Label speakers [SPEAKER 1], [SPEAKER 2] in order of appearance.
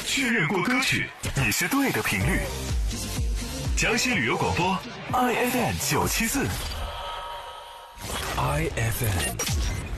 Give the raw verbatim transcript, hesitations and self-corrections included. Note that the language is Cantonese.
[SPEAKER 1] 确认过歌曲，你是对的频率。江西旅游广播 I F M 九七四 I F M